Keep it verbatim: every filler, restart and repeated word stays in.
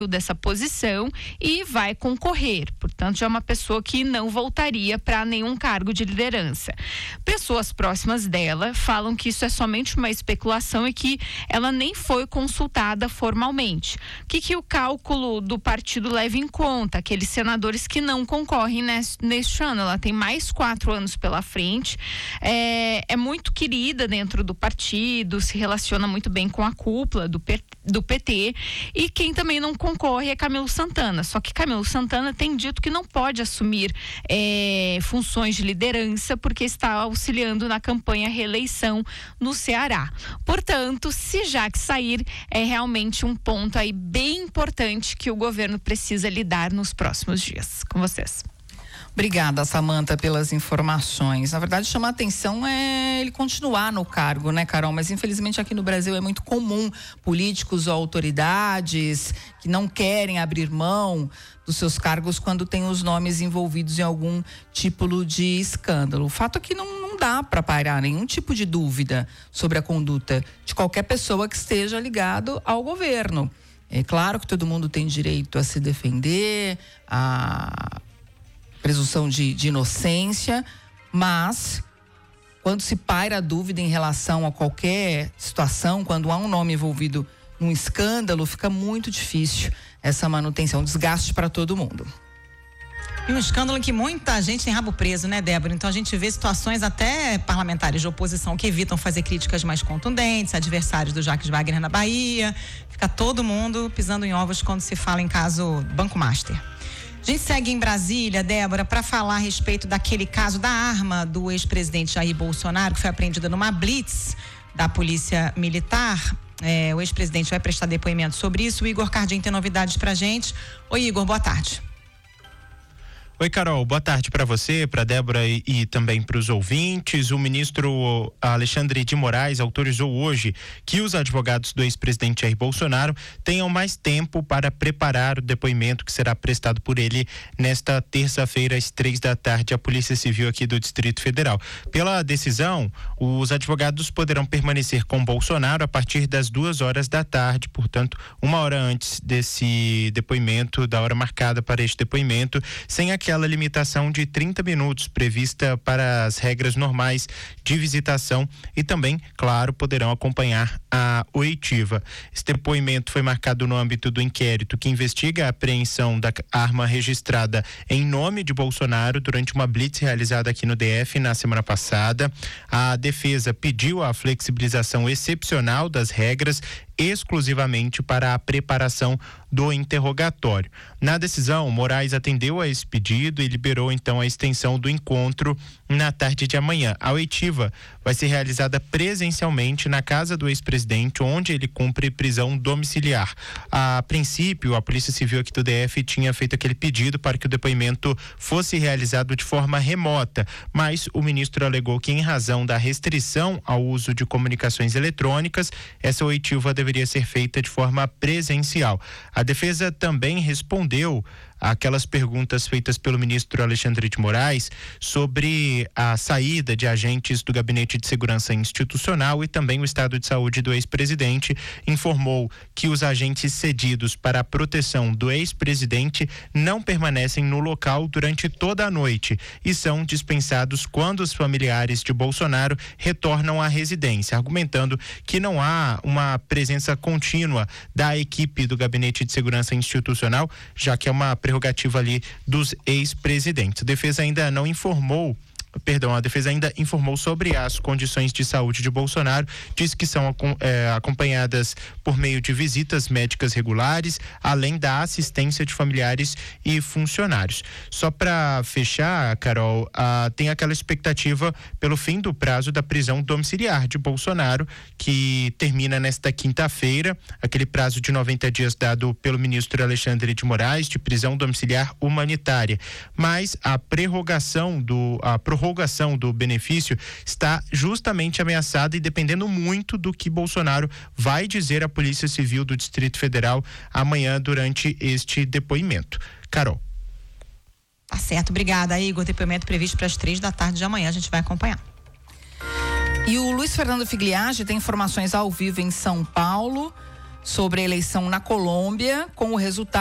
dessa posição e vai concorrer. Portanto, já é uma pessoa que não voltaria para nenhum cargo de liderança. Pessoas próximas dela falam que isso é somente uma especulação e que ela nem foi consultada formalmente. O que, que o cálculo do partido leva em conta? Aqueles senadores que não concorrem neste, neste ano. Ela tem mais quatro anos pela frente. É, é muito querida dentro do partido, se relaciona muito bem com a cúpula do, do P T. E quem também não concorre é Camilo Santana. Só que Camilo Santana tem dito que não pode assumir é, funções de liderança porque está auxiliando na campanha reeleição no Ceará. Portanto, se Jacques sair, é realmente um ponto aí bem importante que o governo precisa lidar nos próximos dias. Com vocês. Obrigada, Samanta, pelas informações. Na verdade, chamar a atenção é ele continuar no cargo, né, Carol? Mas infelizmente aqui no Brasil é muito comum políticos ou autoridades que não querem abrir mão dos seus cargos quando tem os nomes envolvidos em algum tipo de escândalo. O fato é que não, não dá para pairar nenhum tipo de dúvida sobre a conduta de qualquer pessoa que esteja ligado ao governo. É claro que todo mundo tem direito a se defender, a presunção de, de inocência, mas quando se paira a dúvida em relação a qualquer situação, quando há um nome envolvido num escândalo, fica muito difícil essa manutenção, desgaste para todo mundo. E um escândalo em que muita gente tem rabo preso, né, Débora? Então a gente vê situações até parlamentares de oposição que evitam fazer críticas mais contundentes, adversários do Jacques Wagner na Bahia, fica todo mundo pisando em ovos quando se fala em caso Banco Master. A gente segue em Brasília, Débora, para falar a respeito daquele caso da arma do ex-presidente Jair Bolsonaro, que foi apreendida numa blitz da Polícia Militar. É, o ex-presidente vai prestar depoimento sobre isso. O Igor Cardim tem novidades pra gente. Oi, Igor, boa tarde. Oi, Carol, boa tarde para você, para Débora e, e também para os ouvintes. O ministro Alexandre de Moraes autorizou hoje que os advogados do ex-presidente Jair Bolsonaro tenham mais tempo para preparar o depoimento que será prestado por ele nesta terça-feira às três da tarde à Polícia Civil aqui do Distrito Federal. Pela decisão, os advogados poderão permanecer com Bolsonaro a partir das duas horas da tarde, portanto, uma hora antes desse depoimento, da hora marcada para este depoimento, sem aquela aquela limitação de trinta minutos prevista para as regras normais de visitação e também, claro, poderão acompanhar a oitiva. Esse depoimento foi marcado no âmbito do inquérito que investiga a apreensão da arma registrada em nome de Bolsonaro durante uma blitz realizada aqui no D F na semana passada. A defesa pediu a flexibilização excepcional das regras exclusivamente para a preparação do interrogatório. Na decisão, Moraes atendeu a esse pedido e liberou então a extensão do encontro na tarde de amanhã. A oitiva vai ser realizada presencialmente na casa do ex-presidente, onde ele cumpre prisão domiciliar. A princípio, a Polícia Civil aqui do D F tinha feito aquele pedido para que o depoimento fosse realizado de forma remota, mas o ministro alegou que, em razão da restrição ao uso de comunicações eletrônicas, essa oitiva deveria ser feita de forma presencial. A defesa também respondeu aquelas perguntas feitas pelo ministro Alexandre de Moraes sobre a saída de agentes do Gabinete de Segurança Institucional e também o estado de saúde do ex-presidente. Informou que os agentes cedidos para a proteção do ex-presidente não permanecem no local durante toda a noite e são dispensados quando os familiares de Bolsonaro retornam à residência, argumentando que não há uma presença contínua da equipe do Gabinete de Segurança Institucional, já que é uma prerrogativa ali dos ex-presidentes. A defesa ainda não informou Perdão, a defesa ainda informou sobre as condições de saúde de Bolsonaro, diz que são é, acompanhadas por meio de visitas médicas regulares, além da assistência de familiares e funcionários. Só para fechar, Carol, ah, tem aquela expectativa pelo fim do prazo da prisão domiciliar de Bolsonaro, que termina nesta quinta-feira, aquele prazo de noventa dias dado pelo ministro Alexandre de Moraes de prisão domiciliar humanitária. Mas a prorrogação do a prorrogação do benefício está justamente ameaçada e dependendo muito do que Bolsonaro vai dizer à Polícia Civil do Distrito Federal amanhã durante este depoimento. Carol. Tá certo, obrigada, Igor. Depoimento previsto para as três da tarde de amanhã, a gente vai acompanhar. E o Luiz Fernando Figliage tem informações ao vivo em São Paulo. sobre a eleição na Colômbia, com o resultado